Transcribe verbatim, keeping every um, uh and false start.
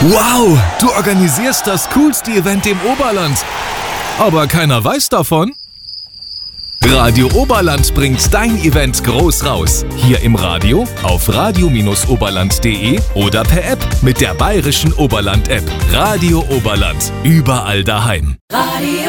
Wow, du organisierst das coolste Event im Oberland. Aber keiner weiß davon? Radio Oberland bringt dein Event groß raus. Hier im Radio, auf radio oberland punkt de oder per App mit der bayerischen Oberland-App. Radio Oberland, überall daheim. Radio